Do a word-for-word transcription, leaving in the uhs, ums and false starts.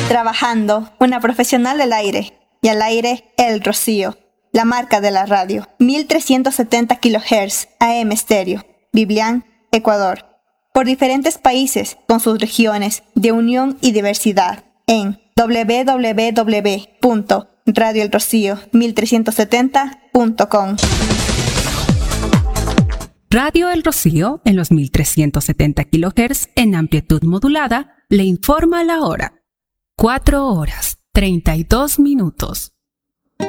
Trabajando, una profesional del aire. Y al aire, El Rocío, la marca de la radio. mil trescientos setenta kilohertz A M estéreo. Biblián, Ecuador. Por diferentes países, con sus regiones de unión y diversidad. En doble u doble u doble u punto radio el rocío mil trescientos setenta punto com. Radio El Rocío, en los mil trescientos setenta kilohertz en amplitud modulada, le informa la hora. cuatro horas, treinta y dos minutos.